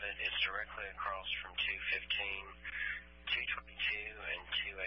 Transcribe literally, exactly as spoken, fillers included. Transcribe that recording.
it is directly across from two fifteen, two twenty-two, and two